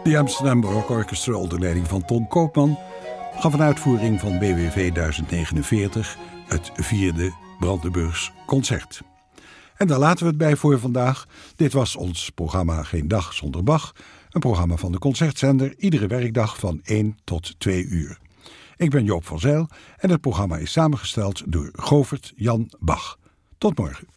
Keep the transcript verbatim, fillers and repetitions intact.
De Amsterdam Baroque Orchestra onder leiding van Ton Koopman gaf een uitvoering van B W V duizend negenenveertig, het vierde Brandenburgs concert. En daar laten we het bij voor vandaag. Dit was ons programma Geen Dag Zonder Bach, een programma van de Concertzender, iedere werkdag van één tot twee uur. Ik ben Joop van Zijl en het programma is samengesteld door Govert Jan Bach. Tot morgen.